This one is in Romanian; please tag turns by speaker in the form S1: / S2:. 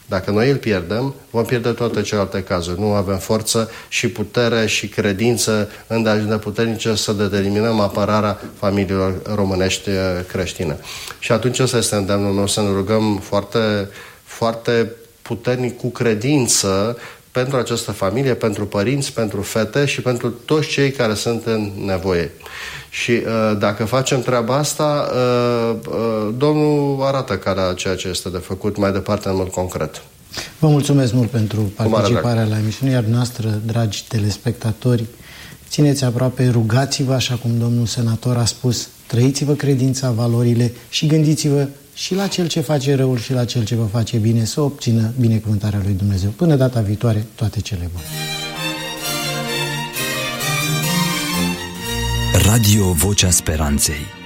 S1: Dacă noi îl pierdem, vom pierde toate celelalte cazuri. Nu avem forță și putere și credință puternice să determinăm apărarea familiilor românești creștine. Și atunci ăsta este îndemnul meu, să ne rugăm foarte, foarte puternic, cu credință, pentru această familie, pentru părinți, pentru fete și pentru toți cei care sunt în nevoie. Și dacă facem treaba asta, Domnul arată calea ceea ce este de făcut mai departe în mod concret.
S2: Vă mulțumesc mult pentru participarea la emisiune, iar noastră, dragi telespectatori, țineți aproape, rugați-vă, așa cum domnul senator a spus, trăiți-vă credința, valorile și gândiți-vă și la cel ce face răul și la cel ce vă face bine, să obțină binecuvântarea lui Dumnezeu. Până data viitoare, toate cele bune.
S3: Radio Vocea Speranței.